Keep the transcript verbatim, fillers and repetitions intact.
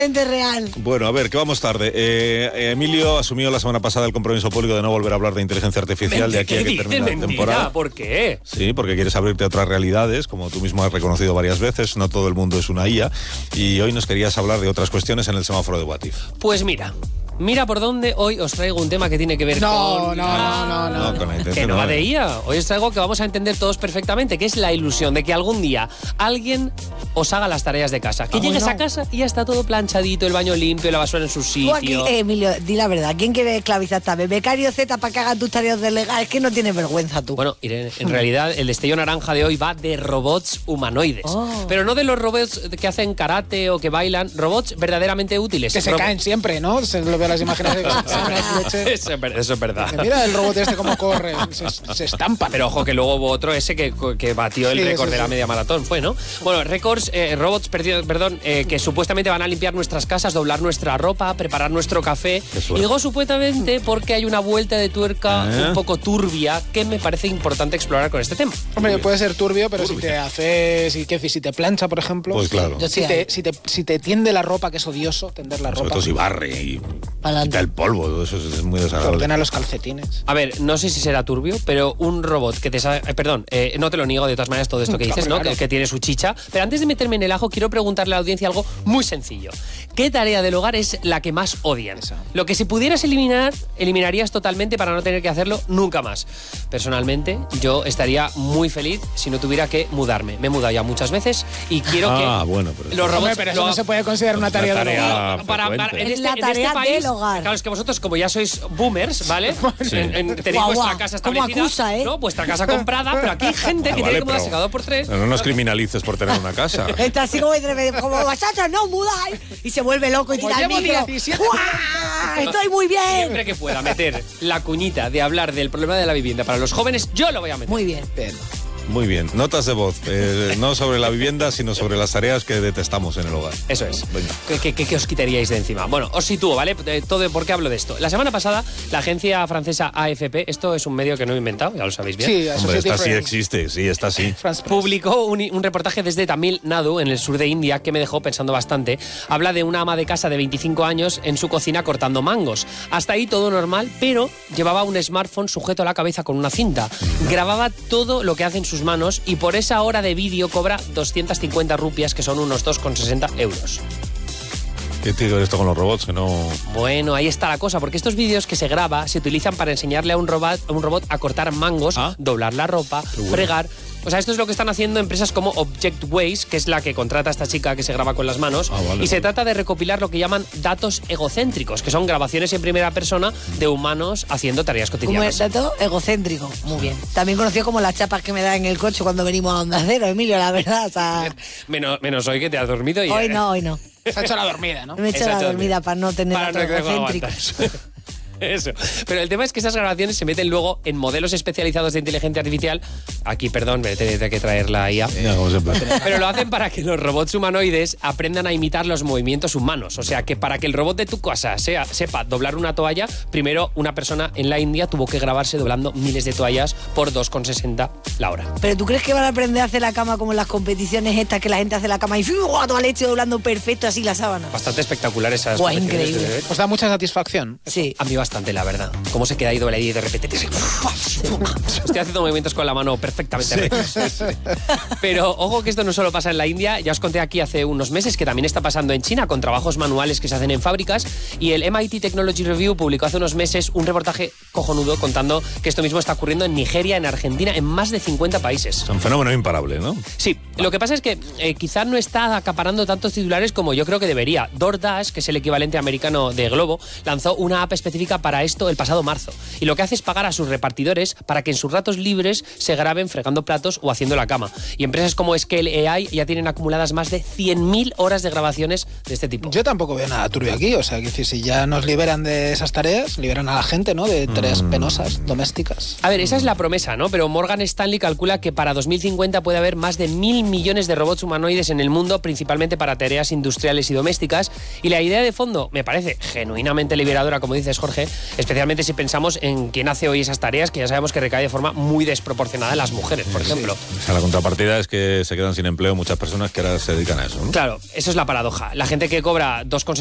real. Bueno, a ver, que vamos tarde. Eh, Emilio asumió la semana pasada el compromiso público de no volver a hablar de inteligencia artificial de aquí a que termine la temporada. ¿Por qué? Sí, porque quieres abrirte a otras realidades, como tú mismo has reconocido varias veces. No todo el mundo es una I A. Y hoy nos querías hablar de otras cuestiones en el semáforo de What If. Pues mira. Mira por dónde hoy os traigo un tema que tiene que ver no, con... No, no, no, no, no. Con la que no va de I A. Hoy os traigo que vamos a entender todos perfectamente, que es la ilusión de que algún día alguien os haga las tareas de casa. Que ah, llegues bueno. a casa y ya está todo planchadito, el baño limpio, la basura en su sitio. Aquí, eh, Emilio, di la verdad. ¿Quién quiere esclavizar esta vez? Becario Z para que hagan tus tareas de legal. Es que no tienes vergüenza tú. Bueno, Irene, en realidad el destello naranja de hoy va de robots humanoides. Oh. Pero no de los robots que hacen karate o que bailan, robots verdaderamente útiles. Que se Rob- caen siempre, ¿no? Se lo veo las imágenes de que Eso es, ver- eso es verdad. mira el robot este cómo corre, se, se estampa. Pero ojo que luego hubo otro ese que, que batió el Sí, récord sí, de la sí. media maratón, fue, ¿no? Bueno, récords, eh, robots, perdido, perdón, eh, que supuestamente van a limpiar nuestras casas, doblar nuestra ropa, preparar nuestro café. Y digo supuestamente porque hay una vuelta de tuerca ¿Eh? un poco turbia que me parece importante explorar con este tema. Hombre, puede ser turbio, pero turbio. si te haces, si, que, si te plancha, por ejemplo. Pues claro. Si, si, te, si, te, si te tiende la ropa, que es odioso, tender la Sobre ropa. todo si barre y quita el polvo, todo eso es muy Te desagradable. ordena los calcetines. A ver, no sé si será turbio, pero un robot que te sabe... eh, perdón, eh, no te lo niego de todas maneras todo esto que dices, ¿no? Claro. Que, que tiene su chicha. Pero antes de meterme en el ajo, quiero preguntarle a la audiencia algo muy sencillo. ¿Qué tarea del hogar es la que más odian? Esa. Lo que si pudieras eliminar, eliminarías totalmente para no tener que hacerlo nunca más. Personalmente, yo estaría muy feliz si no tuviera que mudarme. Me he mudado ya muchas veces y quiero Ah, que bueno, pero los robots... Hombre, pero eso lo- no se puede considerar una tarea, Una tarea- de para, para- frecuente. en Es este, la en tarea este país, del hogar. claro, es que vosotros como ya sois boomers, ¿vale? Sí. En- en- tenéis Guau, vuestra guau, casa cómo establecida, acusa, ¿eh? ¿no? Vuestra casa comprada, pero aquí hay gente Ah, que vale, tiene como pero- secador por tres. Pero no nos criminalices por tener una casa. Está así como, como vosotros no mudáis. Y se vuelve loco y Como tira el llevo micro. diecisiete ¡Guau! Estoy muy bien. Siempre que pueda meter la cuñita de hablar del problema de la vivienda para los jóvenes, yo lo voy a meter. Muy bien. Bien. Muy bien. Notas de voz. Eh, no sobre la vivienda, sino sobre las tareas que detestamos en el hogar. Eso es. Venga. ¿Qué, qué, qué- qué os quitaríais de encima? Bueno, os sitúo, ¿vale? De todo, ¿por qué hablo de esto? La semana pasada, la agencia francesa A F P, esto es un medio que no he inventado, ya lo sabéis bien, Sí, Hombre, Associated esta sí Press. existe, sí, esta sí. France Press. publicó un, un reportaje desde Tamil Nadu, en el sur de India, que me dejó pensando bastante. Habla de una ama de casa de veinticinco años en su cocina cortando mangos. Hasta ahí todo normal, pero llevaba un smartphone sujeto a la cabeza con una cinta. Grababa todo lo que hace en sus manos y por esa hora de vídeo cobra doscientas cincuenta rupias, que son unos dos con sesenta euros. ¿Qué tiene que ver esto con los robots? Que no... Bueno, ahí está la cosa, porque estos vídeos que se graba se utilizan para enseñarle a un robot a, un robot a cortar mangos, Ah. doblar la ropa, bueno. fregar. O sea, esto es lo que están haciendo empresas como Objectways, que es la que contrata a esta chica que se graba con las manos. Ah, vale, y se vale. trata de recopilar lo que llaman datos egocéntricos, que son grabaciones en primera persona de humanos haciendo tareas Como cotidianas. el dato egocéntrico. Muy bien. También conocido como las chapas que me da en el coche cuando venimos a Onda Cero, Emilio, la verdad. O sea, Menos, menos hoy que te has dormido y... hoy no, hoy no. Se ha hecho la dormida, ¿no? Me he hecho Exacto. la dormida para no tener Para datos no que no egocéntricos. aguantas. Eso. Pero el tema es que esas grabaciones se meten luego en modelos especializados de inteligencia artificial. Aquí, perdón, me tendré que traer la I A. Ya, como siempre. Pero lo hacen para que los robots humanoides aprendan a imitar los movimientos humanos. O sea, que para que el robot de tu casa sea, sepa doblar una toalla, primero una persona en la India tuvo que grabarse doblando miles de toallas por dos con sesenta la hora. ¿Pero tú crees que van a aprender a hacer la cama como en las competiciones estas que la gente hace la cama y ¡fiu! A toda leche doblando perfecto así la sábana? Bastante espectacular esas Buah, confecciones increíble. de bebé. ¿Os da mucha satisfacción? Sí. A mí bastante, la verdad. Cómo se queda ahí doble y de repente... Estoy haciendo movimientos con la mano perfectamente rectos. Pero ojo que esto no solo pasa en la India. Ya os conté aquí hace unos meses que también está pasando en China con trabajos manuales que se hacen en fábricas. Y el M I T Technology Review publicó hace unos meses un reportaje cojonudo contando que esto mismo está ocurriendo en Nigeria, en Argentina, en más de cincuenta países. Es un fenómeno imparable, ¿no? Sí, lo que pasa es que eh, quizás no está acaparando tantos titulares como yo creo que debería. DoorDash, que es el equivalente americano de Globo, lanzó una app específica para esto el pasado marzo. Y lo que hace es pagar a sus repartidores para que en sus ratos libres se graben fregando platos o haciendo la cama. Y empresas como Scale A I ya tienen acumuladas más de cien mil horas de grabaciones de este tipo. Yo tampoco veo nada turbio aquí, o sea, que decir, si ya nos liberan de esas tareas, liberan a la gente, ¿no? De tareas penosas, domésticas. A ver, esa es la promesa, ¿no? Pero Morgan Stanley calcula que para dos mil cincuenta puede haber más de mil millones de robots humanoides en el mundo, principalmente para tareas industriales y domésticas. Y la idea de fondo me parece genuinamente liberadora, como dices, Jorge, porcentaje, especialmente si pensamos en quién hace hoy esas tareas, que ya sabemos que recae de forma muy desproporcionada en las mujeres, por ejemplo. Sí. O sea, la contrapartida es que se quedan sin empleo muchas personas que ahora se dedican a eso, ¿no? Claro, eso es la paradoja. La gente que cobra dos coma